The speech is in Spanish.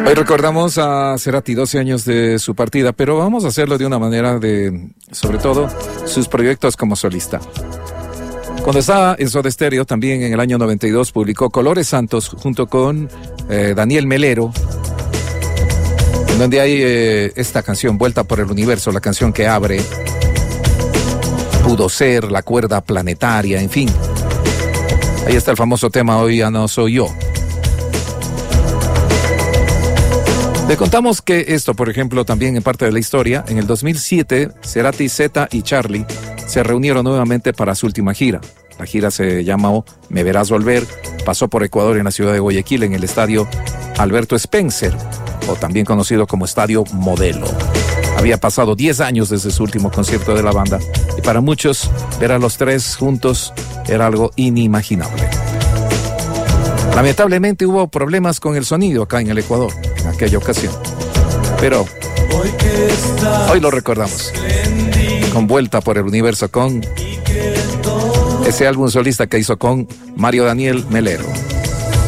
Hoy recordamos a Cerati, 12 años de su partida, pero vamos a hacerlo de una manera sobre todo, sus proyectos como solista. Cuando estaba en Soda Stereo, también en el año 92, publicó Colores Santos junto con Daniel Melero, en donde hay esta canción, Vuelta por el Universo, la canción que abre, Pudo Ser, La Cuerda Planetaria, en fin. Ahí está el famoso tema Hoy ya no soy yo. Le contamos que esto, por ejemplo, también en parte de la historia, en el 2007, Cerati, Zeta y Charly se reunieron nuevamente para su última gira. La gira se llamó Me Verás Volver, pasó por Ecuador en la ciudad de Guayaquil, en el estadio Alberto Spencer, o también conocido como Estadio Modelo. Había pasado 10 años desde su último concierto de la banda, y para muchos, ver a los tres juntos era algo inimaginable. Lamentablemente hubo problemas con el sonido acá en el Ecuador, en aquella ocasión. Pero hoy lo recordamos, con Vuelta por el Universo, con ese álbum solista que hizo con Mario Daniel Melero.